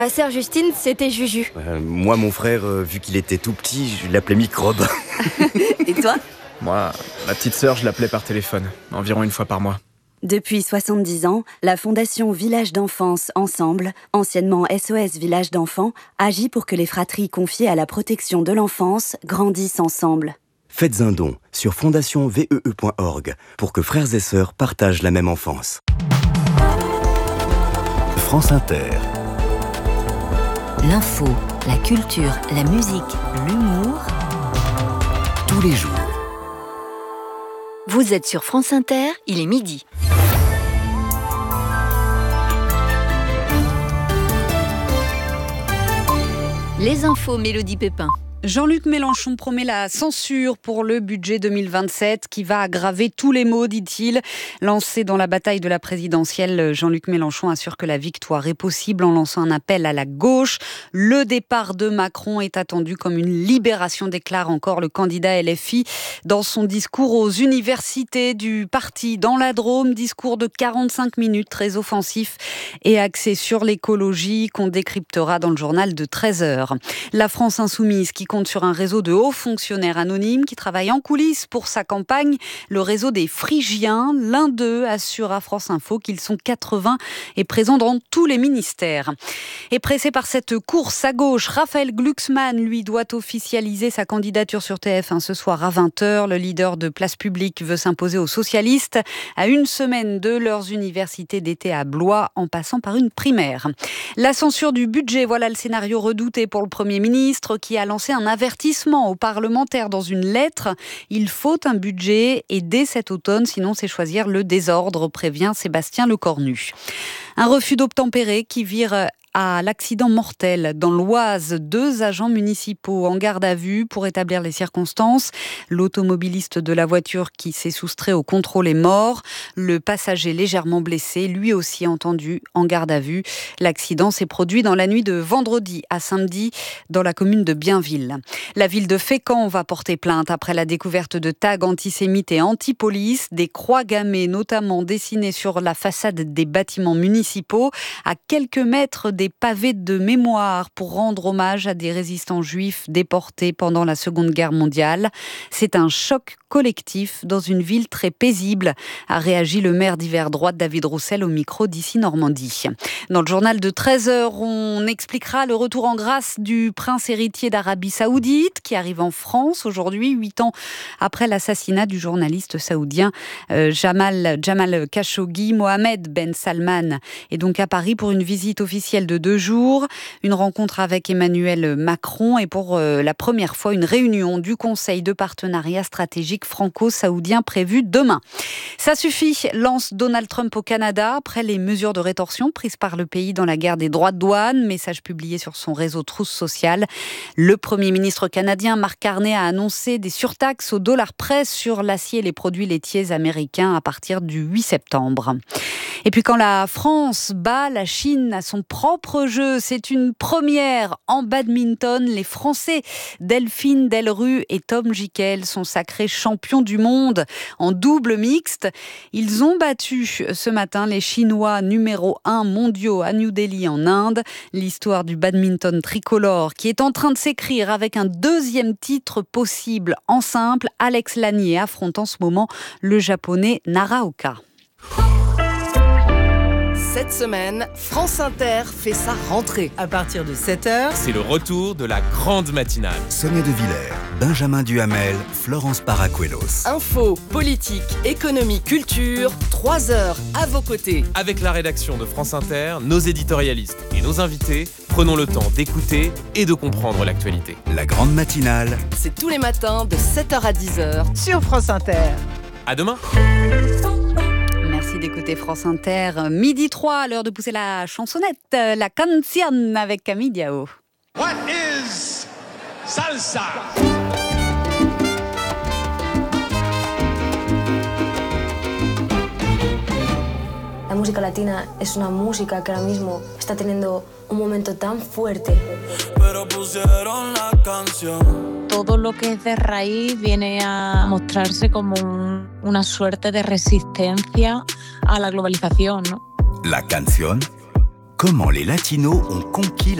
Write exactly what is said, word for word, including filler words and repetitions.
Ma sœur Justine, c'était Juju. Euh, moi, mon frère, euh, vu qu'il était tout petit, je l'appelais Microbe. Et toi ? Moi, ma petite sœur, je l'appelais par téléphone, environ une fois par mois. Depuis soixante-dix ans, la Fondation Village d'Enfance Ensemble, anciennement S O S Village d'Enfants, agit pour que les fratries confiées à la protection de l'enfance grandissent ensemble. Faites un don sur fondation vee point org pour que frères et sœurs partagent la même enfance. France Inter. L'info, la culture, la musique, l'humour, Tous les jours. vous êtes sur France Inter, il est midi. Les infos, Mélodie Pépin. Jean-Luc Mélenchon promet la censure pour le budget deux mille vingt-sept qui va aggraver tous les maux, dit-il. Lancé dans la bataille de la présidentielle, Jean-Luc Mélenchon assure que la victoire est possible en lançant un appel à la gauche. Le départ de Macron est attendu comme une libération, déclare encore le candidat L F I dans son discours aux universités du parti dans la Drôme. Discours de quarante-cinq minutes, très offensif et axé sur l'écologie qu'on décryptera dans le journal de treize heures. La France insoumise qui compte sur un réseau de hauts fonctionnaires anonymes qui travaillent en coulisses pour sa campagne, le réseau des Phrygiens. L'un d'eux assure à France Info qu'ils sont quatre-vingts et présents dans tous les ministères. Et pressé par cette course à gauche, Raphaël Glucksmann, lui, doit officialiser sa candidature sur T F un ce soir à vingt heures. Le leader de Place Publique veut s'imposer aux socialistes à une semaine de leurs universités d'été à Blois, en passant par une primaire. La censure du budget, voilà le scénario redouté pour le Premier ministre qui a lancé un avertissement aux parlementaires dans une lettre. Il faut un budget et dès cet automne, sinon c'est choisir le désordre, prévient Sébastien Lecornu. Un refus d'obtempérer qui vire à l'accident mortel dans l'Oise. Deux agents municipaux en garde à vue pour établir les circonstances. L'automobiliste de la voiture qui s'est soustrait au contrôle est mort. Le passager légèrement blessé, lui aussi entendu en garde à vue. L'accident s'est produit dans la nuit de vendredi à samedi dans la commune de Bienville. La ville de Fécamp va porter plainte après la découverte de tags antisémites et anti-police, des croix gammées notamment dessinées sur la façade des bâtiments municipaux à quelques mètres des pavés de mémoire pour rendre hommage à des résistants juifs déportés pendant la Seconde Guerre mondiale. C'est un choc collectif dans une ville très paisible, a réagi le maire d'hiver droite David Roussel au micro d'Ici Normandie. Dans le journal de treize heures, on expliquera le retour en grâce du prince héritier d'Arabie Saoudite qui arrive en France aujourd'hui, huit ans après l'assassinat du journaliste saoudien euh, Jamal, Jamal Khashoggi. Mohamed Ben Salman est donc à Paris pour une visite officielle de deux jours, une rencontre avec Emmanuel Macron et pour euh, la première fois une réunion du Conseil de partenariat stratégique franco-saoudien prévue demain. Ça suffit, lance Donald Trump au Canada après les mesures de rétorsion prises par le pays dans la guerre des droits de douane. Message publié sur son réseau Trousse Sociale. Le Premier ministre canadien Mark Carney a annoncé des surtaxes au dollar près sur l'acier et les produits laitiers américains à partir du huit septembre. Et puis quand la France bat la Chine à son propre jeu, c'est une première en badminton. Les Français Delphine Delrue et Tom Jikel sont sacrés champions du monde en double mixte. Ils ont battu ce matin les Chinois numéro un mondiaux à New Delhi en Inde. L'histoire du badminton tricolore qui est en train de s'écrire avec un deuxième titre possible en simple. Alex Lanier affronte en ce moment le japonais Naraoka. Cette semaine, France Inter fait sa rentrée. À partir de sept heures, c'est le retour de la grande matinale. Sonia De Villers, Benjamin Duhamel, Florence Paracuelos. Info, politique, économie, culture, trois heures à vos côtés. Avec la rédaction de France Inter, nos éditorialistes et nos invités, prenons le temps d'écouter et de comprendre l'actualité. La grande matinale, c'est tous les matins de sept heures à dix heures sur France Inter. À demain. Merci d'écouter France Inter. Midi trois, l'heure de pousser la chansonnette, la canción avec Camille Diao. What is salsa? La música latina es una música que ahora mismo está teniendo un momento tan fuerte. Pero pusieron la canción. Todo lo que es de raíz viene a mostrarse como un, una suerte de resistencia a la globalización, ¿no? La canción Comment les Latinos ont conquis